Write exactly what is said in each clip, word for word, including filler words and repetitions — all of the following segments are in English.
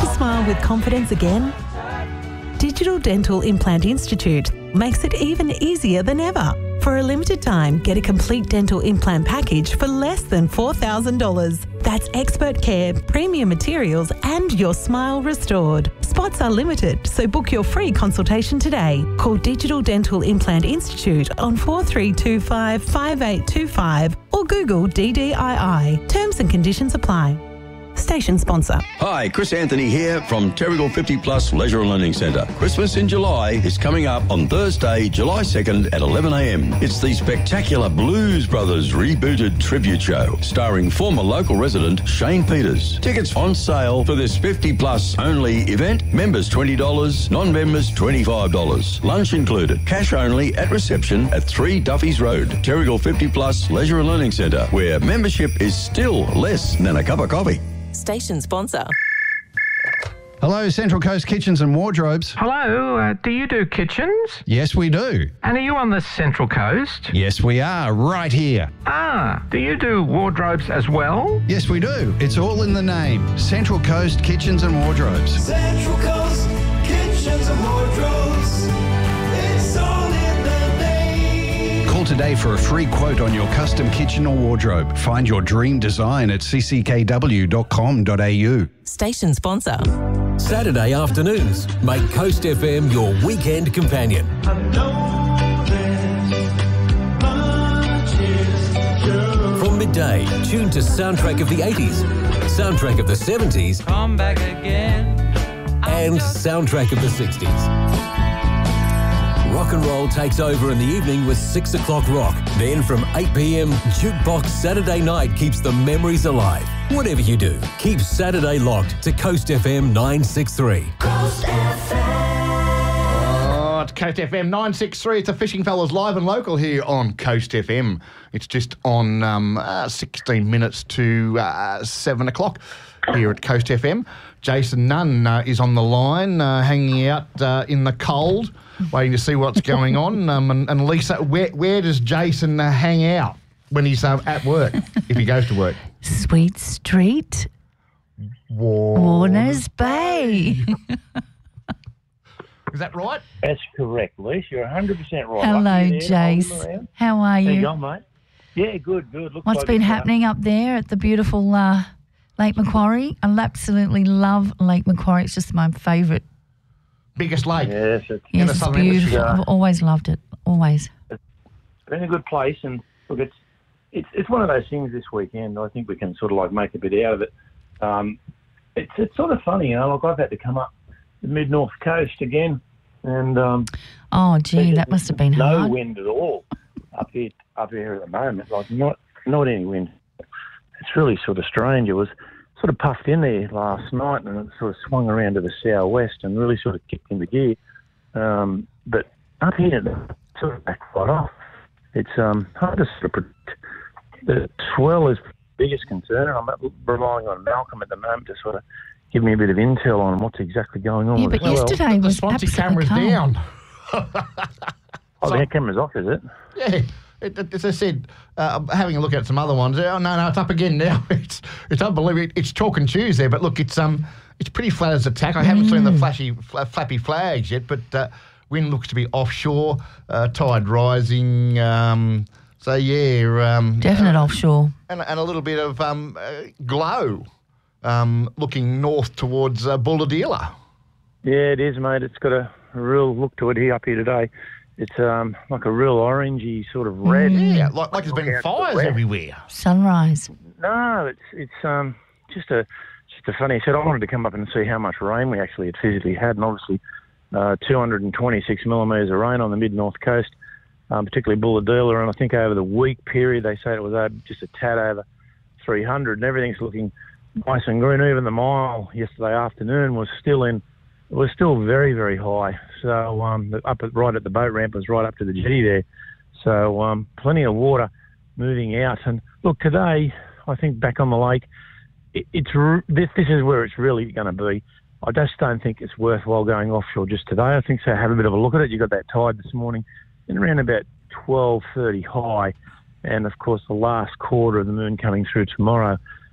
smile with confidence again? Digital Dental Implant Institute makes it even easier than ever. For a limited time, get a complete dental implant package for less than four thousand dollars. That's expert care, premium materials, and your smile restored. Spots are limited, so book your free consultation today. Call Digital Dental Implant Institute on four three two five, five eight two five or Google D D I I. Terms and conditions apply. Station sponsor. Hi, Chris Anthony here from Terrigal fifty Plus Leisure and Learning Centre. Christmas in July is coming up on Thursday, July second at eleven a m. It's the spectacular Blues Brothers rebooted tribute show starring former local resident Shane Peters. Tickets on sale for this fifty plus only event. Members twenty dollars, non-members twenty-five dollars. Lunch included. Cash only at reception at three Duffy's Road. Terrigal fifty Plus Leisure and Learning Centre, where membership is still less than a cup of coffee. Station sponsor. Hello, Central Coast Kitchens and Wardrobes. Hello, uh, do you do kitchens? Yes, we do. And are you on the Central Coast? Yes, we are, right here. Ah, do you do wardrobes as well? Yes, we do. It's all in the name. Central Coast Kitchens and Wardrobes. Central Coast Kitchens and Wardrobes. It's all in the name. Call today for a free quote on your custom kitchen or wardrobe. Find your dream design at c c k w dot com dot a u. Station sponsor. Saturday afternoons, make Coast F M your weekend companion. I know there's much is true. From midday, tune to Soundtrack of the eighties, Soundtrack of the seventies, Come back again. and Soundtrack of the sixties. Rock and roll takes over in the evening with six o'clock rock. Then from eight p m, Jukebox Saturday night keeps the memories alive. Whatever you do, keep Saturday locked to Coast F M nine six three. Coast F M. Oh, it's Coast F M nine six three. It's a Fishing Fellas live and local here on Coast F M. It's just on um, uh, sixteen minutes to uh, seven o'clock here at Coast F M. Jason Nunn uh, is on the line, uh, hanging out uh, in the cold, waiting to see what's going on. Um, and, and Lisa, where, where does Jason uh, hang out when he's uh, at work, if he goes to work? Sweet Street, War- Warners Bay. Is that right? That's correct, Lisa. You're one hundred percent right. Hello, Lucky there, holding Jace. around. How are How you you? going, mate? Yeah, good, good. Looks What's like been it's, uh, happening up there at the beautiful uh, Lake Macquarie? I absolutely love Lake Macquarie. It's just my favourite. Biggest lake. Yes, it's In Yes, the it's Southern beautiful. Hemisphere. I've always loved it. Always. been a good place, and look, it's it's it's one of those things this weekend. I think we can sort of like make a bit out of it. Um, it's it's sort of funny, you know. Like I've had to come up the mid north coast again, and um, Oh, gee, that must have been no hard. wind at all up here up here at the moment. Like not not any wind. It's really sort of strange. It was sort of puffed in there last night, and it sort of swung around to the southwest and really sort of kicked into gear. Um, but up here, it sort of backed right off. It's um, hard to sort of predict. The swell is the biggest concern, and I'm relying on Malcolm at the moment to sort of give me a bit of intel on what's exactly going on Yeah, with but the swell. yesterday The was Swansea absolutely camera's calm. down. Oh, the camera's off, is it? Yeah. It, it, as I said, uh, having a look at some other ones. Oh no, no, it's up again now. It's it's unbelievable. It, it's chalk and chews there, but look, it's um, it's pretty flat as a tack. I haven't seen the flashy, fla- flappy flags yet, but uh, wind looks to be offshore. Uh, tide rising. Um, so yeah, um, Definite uh, offshore. and, and a little bit of um, uh, glow, um, looking north towards uh, Bulladila. Yeah, it is, mate. It's got a, a real look to it here up here today. It's um, like a real orangey sort of red. Yeah, like like there's been Out to the fires west. everywhere. Sunrise. No, it's it's um just a just a funny. I said I wanted to come up and see how much rain we actually had physically had, and obviously uh, two hundred twenty-six millimetres of rain on the mid north coast, um, particularly Bulladila, and I think over the week period they say it was over, just a tad over three hundred, and everything's looking nice and green. Even the mile yesterday afternoon was still in was still very very high. So um, the- up at, right at the boat ramp was right up to the jetty there. So um, plenty of water moving out. And look, today, I think back on the lake, it, it's r- this, this is where it's really going to be. I just don't think it's worthwhile going offshore just today. I think so. Have a bit of a look at it. You got that tide this morning in around about twelve thirty high. And, of course, the last quarter of the moon coming through tomorrow.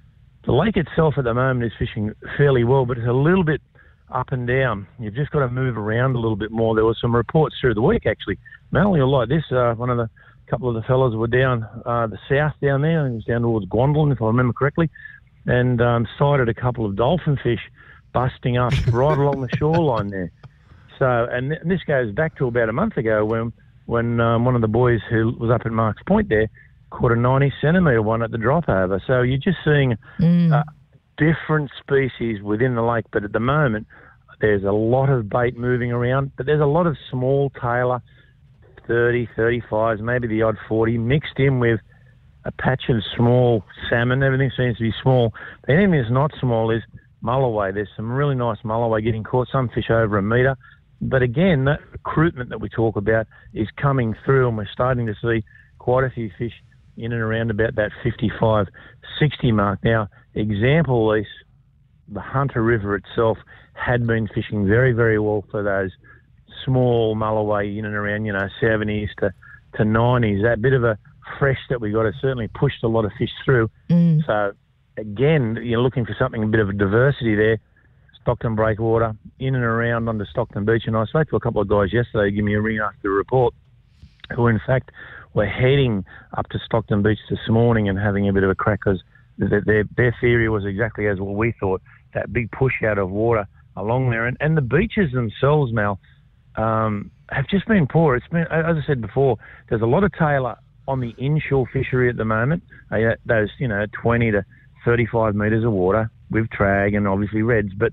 the lake itself at the moment is fishing fairly well, but it's a little bit up and down. You've just got to move around a little bit more. There were some reports through the week, actually. Mainly like this, uh, one of the couple of the fellows were down uh, the south down there. I think it was down towards Gwandolin, if I remember correctly, and um, sighted a couple of dolphin fish busting up right along the shoreline there. So, and, th- and this goes back to about a month ago when when um, one of the boys who was up at Marks Point there caught a ninety centimetre one at the drop over. So you're just seeing Mm. uh, different species within the lake, but at the moment there's a lot of bait moving around, but there's a lot of small tailer, thirty, thirty-fives, maybe the odd forty, mixed in with a patch of small salmon. Everything seems to be small. The only thing that's not small is mulloway. There's some really nice mulloway getting caught, some fish over a metre. But again, that recruitment that we talk about is coming through, and we're starting to see quite a few fish in and around about that fifty-five, sixty mark. Now, example, Lise, the Hunter River itself had been fishing very, very well for those small mulloway in and around, you know, seventies to, to nineties. That bit of a fresh that we got has certainly pushed a lot of fish through. Mm. So, again, you're looking for something, a bit of a diversity there. Stockton Breakwater, in and around onto Stockton Beach. And I spoke to a couple of guys yesterday, give me a ring after the report, who in fact were heading up to Stockton Beach this morning and having a bit of a crack, because their, their theory was exactly as what we thought, that big push out of water along there. And, and the beaches themselves, Mal, um, have just been poor. It's been, as I said before, there's a lot of tailor on the inshore fishery at the moment, uh, those, you know, twenty to thirty-five metres of water with trag and obviously reds, but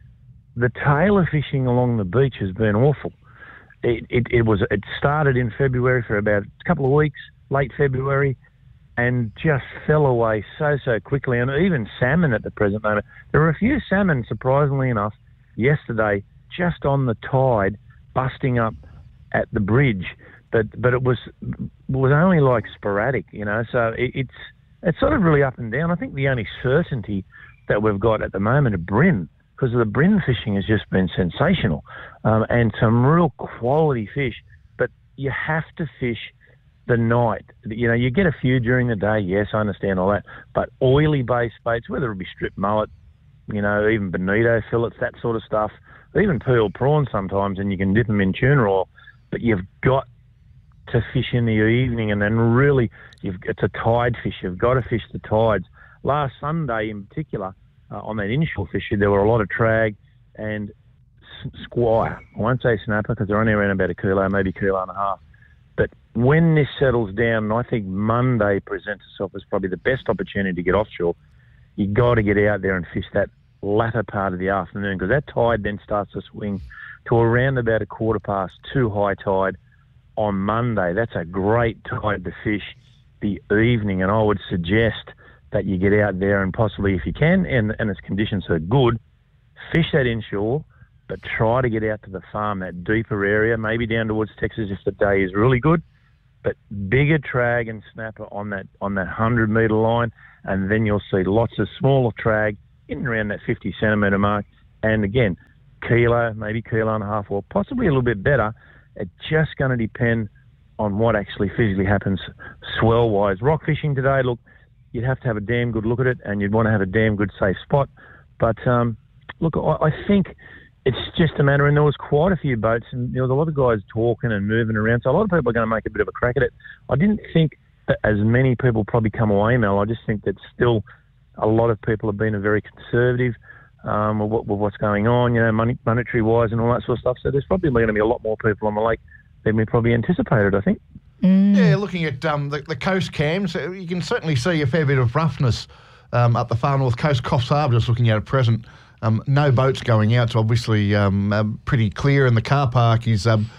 the tailor fishing along the beach has been awful. It, it, it was it started in February for about a couple of weeks, late February, and just fell away so, so quickly. And even salmon at the present moment. There were a few salmon, surprisingly enough, yesterday just on the tide, busting up at the bridge. But but it was was only like sporadic, you know. So it, it's it's sort of really up and down. I think the only certainty that we've got at the moment are Bryn, because the Bryn fishing has just been sensational, um, and some real quality fish. But you have to fish the night. You know, you get a few during the day, yes, I understand all that, but oily-based baits, whether it be strip mullet, you know, even bonito fillets, that sort of stuff, even pearl prawns sometimes, and you can dip them in tuna oil, but you've got to fish in the evening, and then really, you've, it's a tide fish. You've got to fish the tides. Last Sunday in particular, uh, on that inshore fishery, there were a lot of trag and s- squire. I won't say snapper because they're only around about a kilo, maybe a kilo and a half. But when this settles down, and I think Monday presents itself as probably the best opportunity to get offshore, you got to get out there and fish that latter part of the afternoon, because that tide then starts to swing to around about a quarter past two high tide on Monday. That's a great tide to fish the evening, and I would suggest that you get out there and possibly, if you can, and, and its conditions are good, fish that inshore, but try to get out to the farm, that deeper area, maybe down towards Texas if the day is really good, but bigger trag and snapper on that on that one hundred metre line, and then you'll see lots of smaller trag in and around that fifty centimetre mark, and again, kilo, maybe kilo and a half, or possibly a little bit better. It's just going to depend on what actually physically happens swell-wise. Rock fishing today, look, you'd have to have a damn good look at it, and you'd want to have a damn good safe spot. But, um, look, I, I think it's just a matter, and there was quite a few boats, and there was a lot of guys talking and moving around, so a lot of people are going to make a bit of a crack at it. I didn't think that as many people probably come away, Mel. I just think that still a lot of people have been very conservative um, with, what, with what's going on, you know, money, monetary-wise and all that sort of stuff. So there's probably going to be a lot more people on the lake than we probably anticipated, I think. Mm. Yeah, looking at um, the, the coast cams, uh, you can certainly see a fair bit of roughness um, up the far north coast. Coffs Harbour, just looking at it present, um, no boats going out, so obviously um, uh, pretty clear, and the car park is... Um,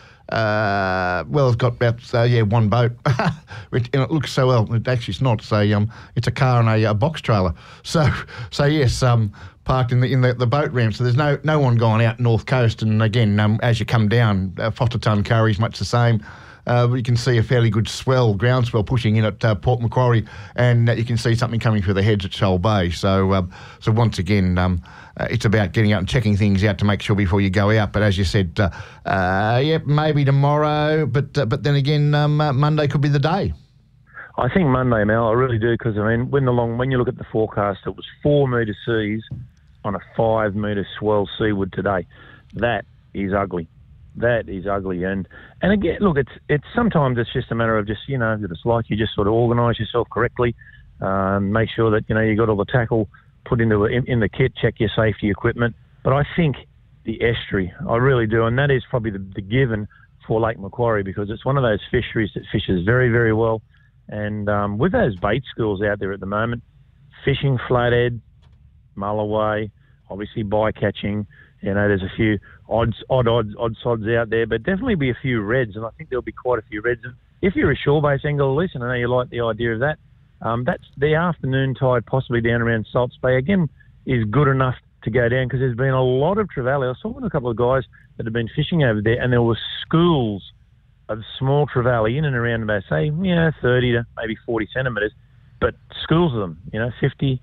Uh, well, it's got about uh, yeah one boat, Which, and it looks so well. It actually it's not. It's a um, it's a car and a, a box trailer. So so yes, um, parked in the in the, the boat ramp. So there's no no one going out north coast. And again, um, as you come down, uh, Foster Ton Curry's much the same. Uh, you can see a fairly good swell, ground swell pushing in at uh, Port Macquarie, and uh, you can see something coming through the heads at Shoal Bay. So, um, so once again, um, uh, it's about getting out and checking things out to make sure before you go out. But as you said, uh, uh, yeah, maybe tomorrow, but uh, but then again, um, uh, Monday could be the day. I think Monday, Mel, I really do, because, I mean, when the long, when you look at the forecast, it was four metre seas on a five metre swell seaward today. That is ugly. That is ugly. And and again, look, it's it's sometimes it's just a matter of just, you know, that it's like you just sort of organise yourself correctly, um, make sure that, you know, you got all the tackle put into in, in the kit, check your safety equipment. But I think the estuary, I really do, and that is probably the, the given for Lake Macquarie, because it's one of those fisheries that fishes very, very well. And um, with those bait schools out there at the moment, fishing flathead, mulloway, obviously bycatching, you know, there's a few odds, odd, odd, odd sods out there, but definitely be a few reds, and I think there'll be quite a few reds. And if you're a shore-based angler, listen, I know you like the idea of that. Um, that's the afternoon tide, possibly down around Salts Bay, again, is good enough to go down, because there's been a lot of trevally. I was talking to a couple of guys that have been fishing over there, and there were schools of small trevally in and around about, say, you know, thirty to maybe forty centimetres, but schools of them, you know, fifty,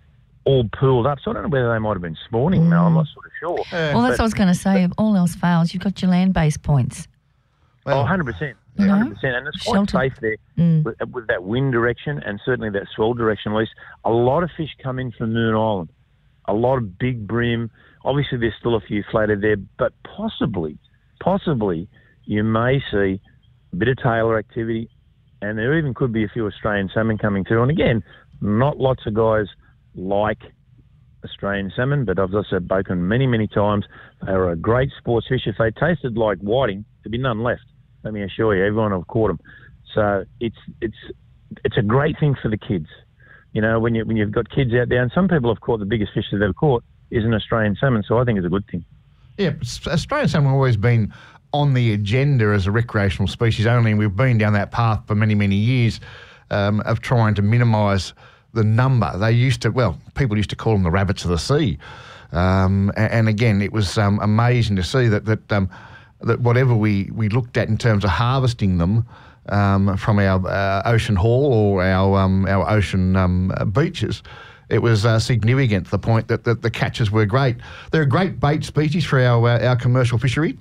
all pooled up. So I don't know whether they might have been spawning, mm. Mel. I'm not sort of sure. Yeah. Well, that's what I was going to say. If all else fails, you've got your land-based points. Well, oh, one hundred percent. You know? one hundred percent. And it's quite Shelter. safe there Mm. with, with that wind direction and certainly that swell direction, at least. A lot of fish come in from Moon Island. A lot of big brim. Obviously, there's still a few flathead there, but possibly, possibly, you may see a bit of tailor activity, and there even could be a few Australian salmon coming through. And again, not lots of guys like Australian salmon, but I've also spoken many, many times. They are a great sports fish. If they tasted like whiting, there'd be none left. Let me assure you, everyone have caught them. So it's it's it's a great thing for the kids. You know, when you when you've got kids out there, and some people have caught the biggest fish they've ever caught is an Australian salmon. So I think it's a good thing. Yeah, Australian salmon have always been on the agenda as a recreational species only, and we've been down that path for many, many years um, of trying to minimise the number. They used to, well, people used to call them the rabbits of the sea. Um, and, and again, it was um, amazing to see that that um, that whatever we, we looked at in terms of harvesting them um, from our uh, ocean haul or our um, our ocean um, beaches, it was uh, significant to the point that, that the catches were great. They're a great bait species for our uh, our commercial fishery,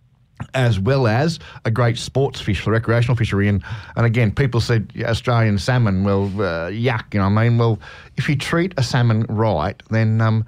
as well as a great sports fish for recreational fishery. And, and again, people said Australian salmon, well, uh, yuck, you know what I mean? Well, if you treat a salmon right, then um,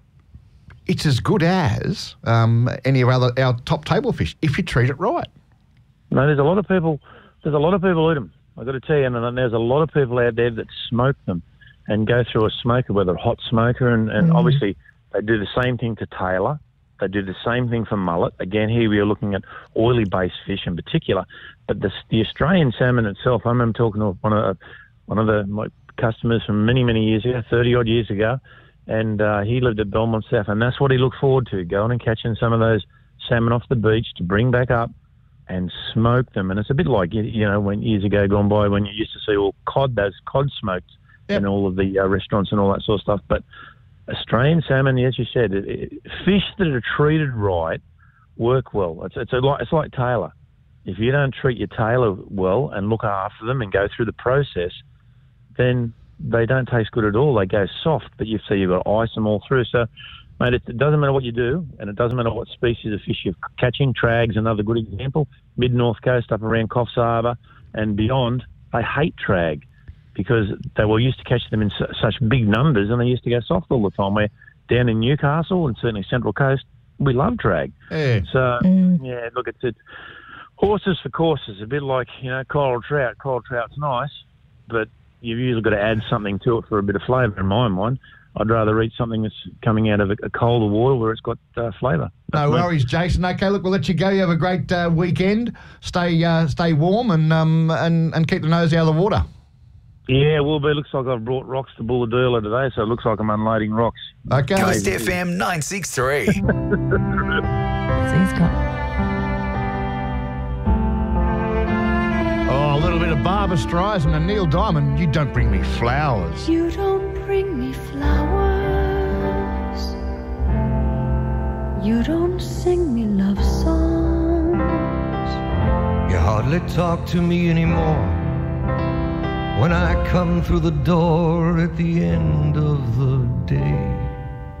it's as good as um, any of our other our top table fish, if you treat it right. No, there's a lot of people, there's a lot of people eat them, I've got to tell you, and there's a lot of people out there that smoke them and go through a smoker, whether a hot smoker, and, and mm. obviously they do the same thing to tailor. They do the same thing for mullet. Again, here we are looking at oily-based fish in particular. But the, the Australian salmon itself, I remember talking to one of one of the my customers from many, many years ago, thirty-odd years ago, and uh, he lived at Belmont South, and that's what he looked forward to, going and catching some of those salmon off the beach to bring back up and smoke them. And it's a bit like, you know, when years ago gone by when you used to see all cod, those cod smoked yep. in all of the uh, restaurants and all that sort of stuff. But Australian salmon, as you said, it, it, fish that are treated right work well. It's it's, a, it's like tailor. If you don't treat your tailor well and look after them and go through the process, then they don't taste good at all. They go soft, but you see you've got to ice them all through. So, mate, it, it doesn't matter what you do, and it doesn't matter what species of fish you're catching. Trag's another good example. Mid-North Coast, up around Coffs Harbour and beyond, they hate trag, because they were used to catch them in su- such big numbers, and they used to go soft all the time. Where down in Newcastle and certainly Central Coast, we love drag. Yeah. So, mm. yeah, look, it's, it's horses for courses. A bit like, you know, coral trout. Coral trout's nice, but you've usually got to add something to it for a bit of flavour, in my mind. I'd rather eat something that's coming out of a, a colder water where it's got uh, flavour. No worries, Jason. Okay, look, we'll let you go. You have a great uh, weekend. Stay uh, stay warm and um and, and keep the nose out of the water. Yeah, it will be. Looks like I've brought rocks to Bulladoola today, so it looks like I'm unloading rocks. Okay. Coast F M nine six three. So he's got... Oh, a little bit of Barbra Streisand and Neil Diamond. You don't bring me flowers. You don't bring me flowers. You don't sing me love songs. You hardly talk to me anymore when I come through the door at the end of the day.